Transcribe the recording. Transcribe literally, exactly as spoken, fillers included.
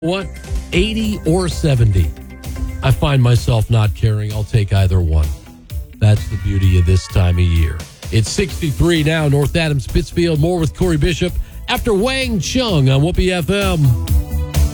What? eighty or seventy. I find myself not caring. I'll take either one. That's the beauty of this time of year. It's sixty-three now, North Adams, Pittsfield. More with Corey Bishop after Wang Chung on Whoopee F M.